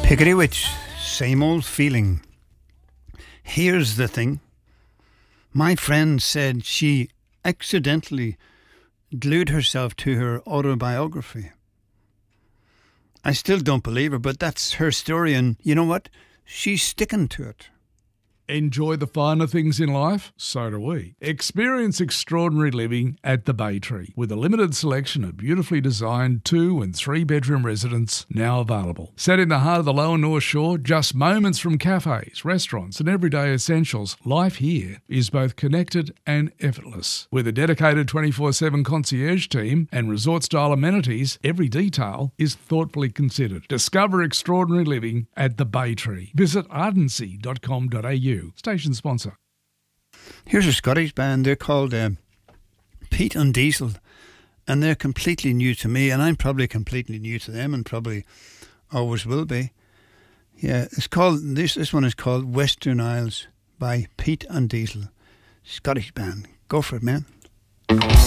Hickory Witch, same old feeling. Here's the thing. My friend said she accidentally glued herself to her autobiography. I still don't believe her, but that's her story, and you know what? She's sticking to it. Enjoy the finer things in life? So do we. Experience extraordinary living at the Bay Tree with a limited selection of beautifully designed 2 and 3 bedroom residences now available. Set in the heart of the Lower North Shore, just moments from cafes, restaurants and everyday essentials, life here is both connected and effortless. With a dedicated 24/7 concierge team and resort-style amenities, every detail is thoughtfully considered. Discover extraordinary living at the Bay Tree. Visit ardency.com.au. Station sponsor. Here's a Scottish band. They're called Pete and Diesel, and they're completely new to me, and I'm probably completely new to them, and probably always will be. Yeah, it's called this one is called Western Isles by Pete and Diesel. Scottish band. Go for it, man.